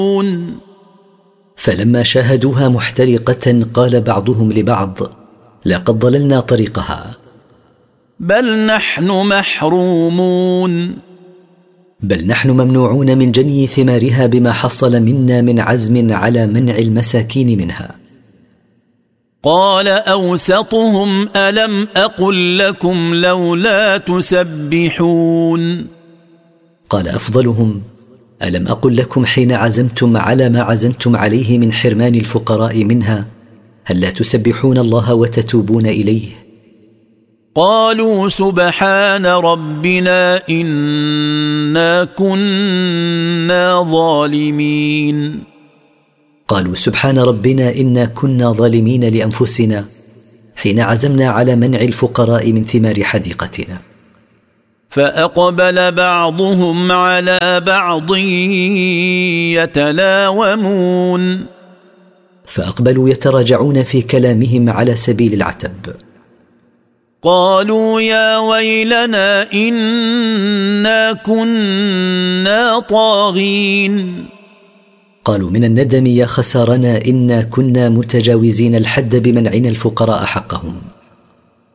فلما شاهدوها محترقة قال بعضهم لبعض: لقد ضللنا طريقها، بل نحن محرومون، بل نحن ممنوعون من جني ثمارها بما حصل منا من عزم على منع المساكين منها. قال أوسطهم ألم أقل لكم لولا تسبحون. قال أفضلهم: ألم أقل لكم حين عزمتم على ما عزمتم عليه من حرمان الفقراء منها هل لا تسبحون الله وتتوبون إليه؟ قالوا سبحان ربنا إنا كنا ظالمين. قالوا سبحان ربنا إنا كنا ظالمين لأنفسنا حين عزمنا على منع الفقراء من ثمار حديقتنا. فأقبل بعضهم على بعض يتلاومون. فأقبلوا يتراجعون في كلامهم على سبيل العتب. قالوا يا ويلنا إنا كنا طاغين. قالوا من الندم: يا خسارنا إنا كنا متجاوزين الحد بمنعنا الفقراء حقهم.